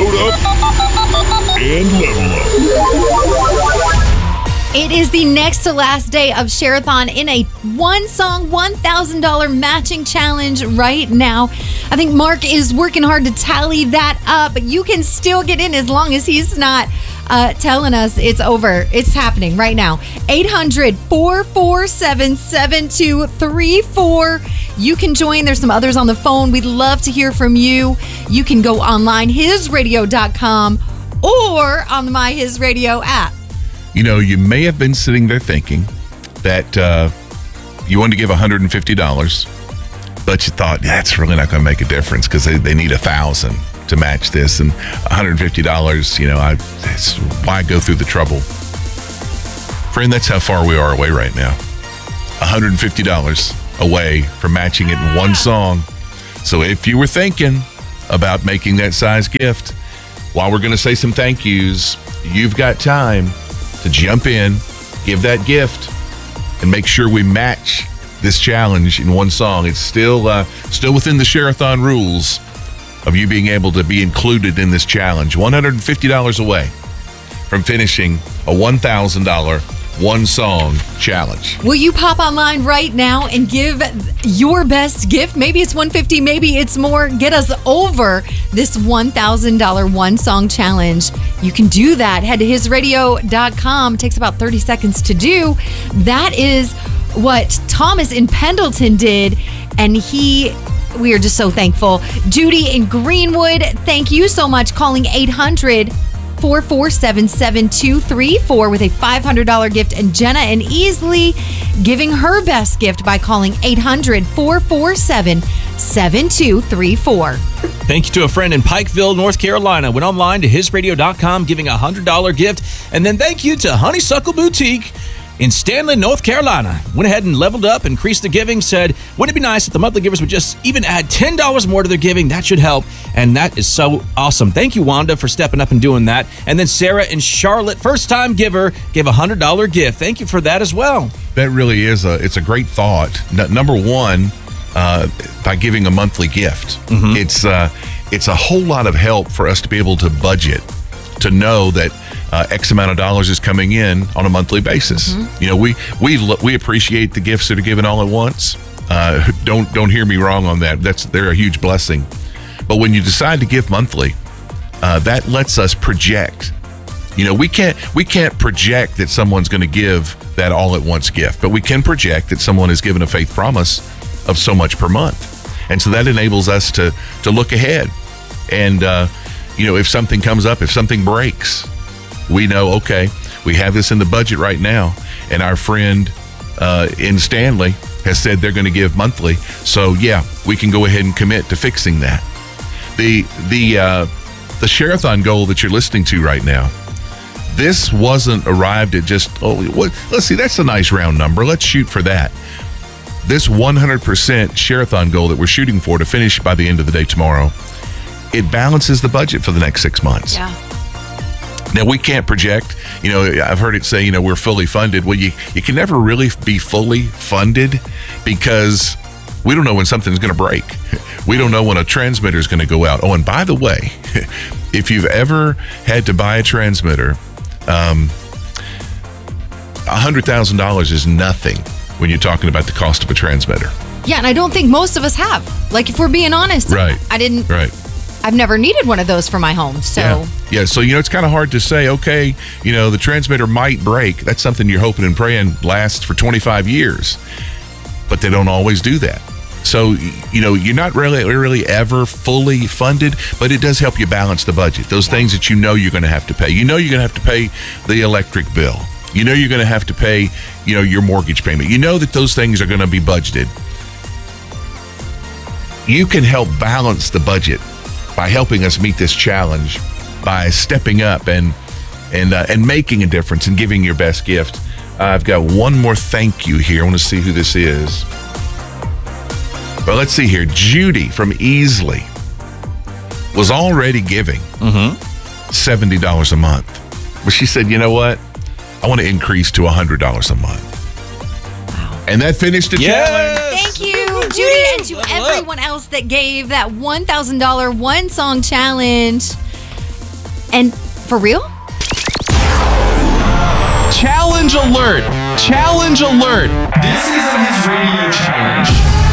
load up, and level up. It is the next to last day of Share-a-thon in a one-song, $1,000 matching challenge right now. I think Mark is working hard to tally that up, but you can still get in as long as he's not telling us it's over. It's happening right now. 800-447-7234. You can join. There's some others on the phone. We'd love to hear from you. You can go online, hisradio.com, or on the My His Radio app. You know, you may have been sitting there thinking that you wanted to give $150, but you thought, that's really not going to make a difference because they need $1,000 to match this. And $150, you know, why go through the trouble? Friend, that's how far we are away right now. $150 away from matching it in one song. So if you were thinking about making that size gift, while we're going to say some thank yous, you've got time to jump in, give that gift, and make sure we match this challenge in one song. It's still within the Share-a-thon rules of you being able to be included in this challenge. $150 away from finishing a $1,000 one-song challenge. Will you pop online right now and give your best gift? Maybe it's $150, maybe it's more. Get us over this $1,000 one-song challenge. You can do that. Head to hisradio.com. It takes about 30 seconds to do. That is what Thomas in Pendleton did, and we are just so thankful. Judy in Greenwood, thank you so much. Calling 800-447-7234 with a $500 gift. And Jenna in Easley giving her best gift by calling 800-447-7234. Thank you to a friend in Pikeville, North Carolina. Went online to hisradio.com, giving a $100 gift. And then thank you to Honeysuckle Boutique in Stanley, North Carolina. Went ahead and leveled up, increased the giving, said, wouldn't it be nice if the monthly givers would just even add $10 more to their giving? That should help. And that is so awesome. Thank you, Wanda, for stepping up and doing that. And then Sarah in Charlotte, first-time giver, gave a $100 gift. Thank you for that as well. That really is it's a great thought. Number one, by giving a monthly gift, it's a whole lot of help for us to be able to budget, to know that X amount of dollars is coming in on a monthly basis. You know, we appreciate the gifts that are given all at once. Don't hear me wrong on that. They're a huge blessing. But when you decide to give monthly, that lets us project. You know, we can't project that someone's going to give that all at once gift, but we can project that someone is given a faith promise of so much per month, and so that enables us to look ahead. And you know, if something comes up, if something breaks, we know, okay, we have this in the budget right now, and our friend in Stanley has said they're going to give monthly. So yeah, we can go ahead and commit to fixing that. The Share-a-thon goal that you're listening to right now, this wasn't arrived at just, let's see, that's a nice round number. Let's shoot for that. This 100% Share-a-thon goal that we're shooting for to finish by the end of the day tomorrow, it balances the budget for the next 6 months. Yeah. Now, we can't project. You know, I've heard it say, you know, we're fully funded. Well, you can never really be fully funded because we don't know when something's going to break. We don't know when a transmitter is going to go out. Oh, and by the way, if you've ever had to buy a transmitter, $100,000 is nothing when you're talking about the cost of a transmitter. Yeah, and I don't think most of us have. Like, if we're being honest, right? I've never needed one of those for my home. So yeah. So, you know, it's kind of hard to say, okay, you know, the transmitter might break. That's something you're hoping and praying lasts for 25 years. But they don't always do that. So, you know, you're not really ever fully funded, but it does help you balance the budget. Those things that you know you're going to have to pay. You know you're going to have to pay the electric bill. You know you're going to have to pay, you know, your mortgage payment. You know that those things are going to be budgeted. You can help balance the budget by helping us meet this challenge, by stepping up and making a difference and giving your best gift. I've got one more thank you here. I want to see who this is. Well, let's see here. Judy from Easley was already giving $70 a month. But she said, you know what? I want to increase to $100 a month. Wow. And that finished the challenge. Thank you, Judy, and to everyone else that gave that $1,000 one-song challenge. And for real? Challenge alert! Challenge alert! This is his radio challenge.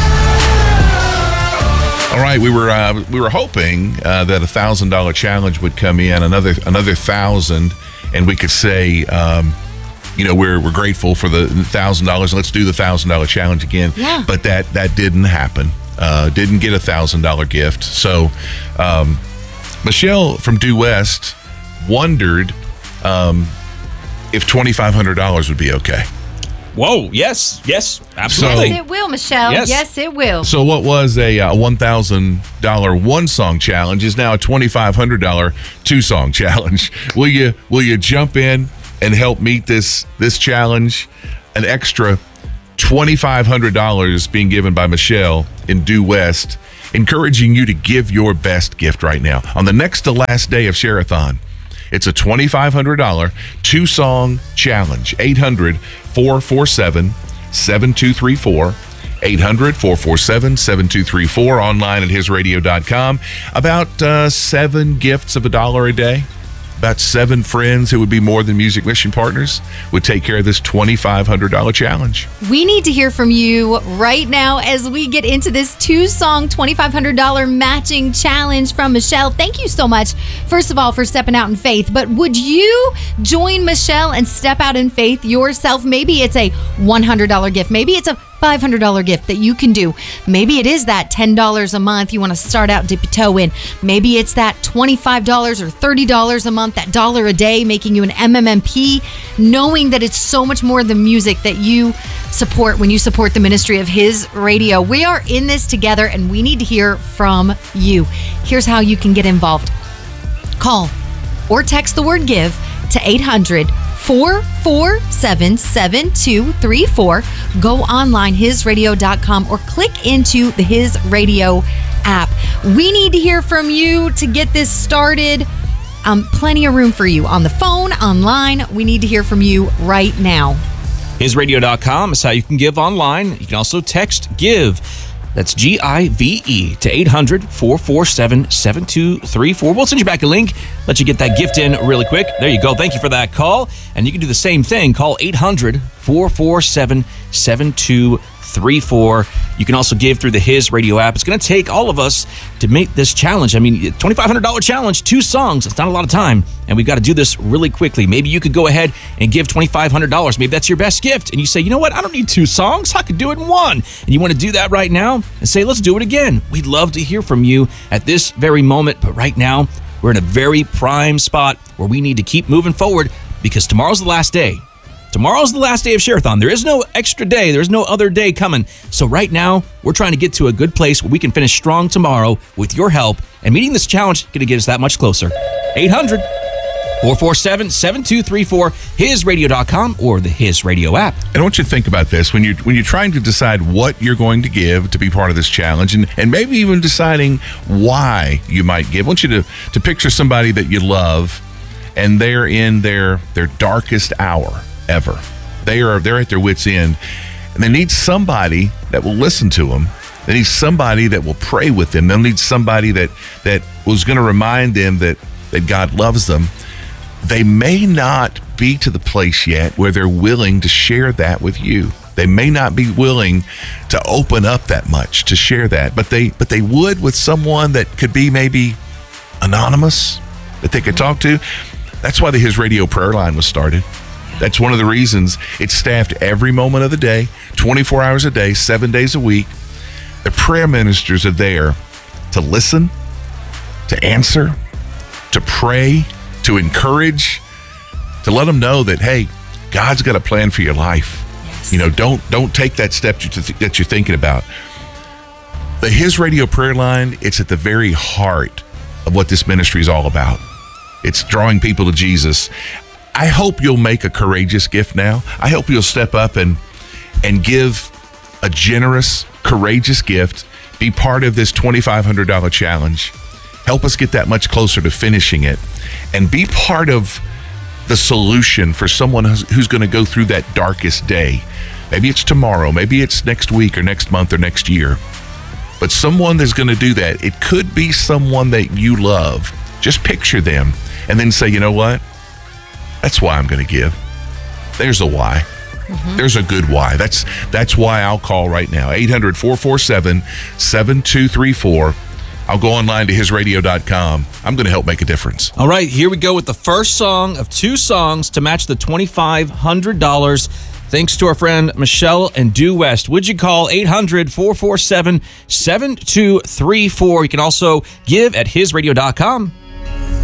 All right, we were hoping that $1,000 challenge would come in, another 1,000, and we could say, we're grateful for the $1,000. Let's do the $1,000 challenge again. Yeah. But that didn't happen. Didn't get a $1,000 gift. So Michelle from Due West wondered if $2,500 would be okay. Whoa, yes, absolutely. Yes, it will, Michelle. Yes. Yes, it will. So what was a $1,000 one-song challenge is now a $2,500 two-song challenge. Will you jump in and help meet this challenge? An extra $2,500 being given by Michelle in Due West, encouraging you to give your best gift right now on the next to last day of Share-a-thon. It's a $2,500 two-song challenge. 800-447-7234. 800-447-7234. Online at hisradio.com. About 7 gifts of $1 a day. About 7 friends who would be more than music mission partners would take care of this $2,500 challenge. We need to hear from you right now as we get into this 2-song $2,500 matching challenge from Michelle. Thank you so much, first of all, for stepping out in faith. But would you join Michelle and step out in faith yourself? Maybe it's a $100 gift. Maybe it's a $500 gift that you can do. Maybe it is that $10 a month you want to start out, dip your toe in. Maybe it's that $25 or $30 a month, that $1 a day, making you an MMMP, knowing that it's so much more than music that you support when you support the ministry of His Radio. We are in this together and we need to hear from you. Here's how you can get involved. Call or text the word GIVE to 800-447-7234. Go online, hisradio.com, or click into the His Radio app. We need to hear from you to get this started. Plenty of room for you on the phone, online. We need to hear from you right now. Hisradio.com is how you can give online. You can also text GIVE. That's GIVE to 800-447-7234. We'll send you back a link, let you get that gift in really quick. There you go. Thank you for that call. And you can do the same thing. Call 800-447-7234. You can also give through the His Radio app. It's going to take all of us to make this challenge. I mean, $2,500 challenge, 2 songs. It's not a lot of time, and we've got to do this really quickly. Maybe you could go ahead and give $2,500. Maybe that's your best gift, and you say, you know what? I don't need 2 songs. I could do it in 1. And you want to do that right now and say, let's do it again. We'd love to hear from you at this very moment, but right now, we're in a very prime spot where we need to keep moving forward because tomorrow's the last day. Tomorrow's the last day of Share-a-thon. There is no extra day. There's no other day coming. So right now, we're trying to get to a good place where we can finish strong tomorrow with your help. And meeting this challenge is going to get us that much closer. 800-447-7234, hisradio.com, or the His Radio app. And I want you to think about this when you're trying to decide what you're going to give to be part of this challenge, and maybe even deciding why you might give. I want you to picture somebody that you love, and they're in their darkest hour ever. They're at their wits' end, and they need somebody that will listen to them. They need somebody that will pray with them. They'll need somebody that was going to remind them that God loves them. They may not be to the place yet where they're willing to share that with you. They may not be willing to open up that much to share that, but they would with someone that could be maybe anonymous that they could talk to. That's why the His Radio prayer line was started. That's one of the reasons it's staffed every moment of the day, 24 hours a day, 7 days a week. The prayer ministers are there to listen, to answer, to pray, to encourage, to let them know that, hey, God's got a plan for your life. Yes. You know, don't take that step that you're thinking about. The His Radio prayer line, it's at the very heart of what this ministry is all about. It's drawing people to Jesus. I hope you'll make a courageous gift now. I hope you'll step up and give a generous, courageous gift. Be part of this $2,500 challenge. Help us get that much closer to finishing it. And be part of the solution for someone who's going to go through that darkest day. Maybe it's tomorrow. Maybe it's next week or next month or next year. But someone that's going to do that, it could be someone that you love Just picture them and then say, you know what? That's why I'm going to give. There's a why. There's a good why. That's why I'll call right now. 800-447-7234. I'll go online to hisradio.com. I'm going to help make a difference. All right, here we go with the first song of 2 songs to match the $2,500. Thanks to our friend Michelle and Due West. Would you call 800-447-7234? You can also give at hisradio.com.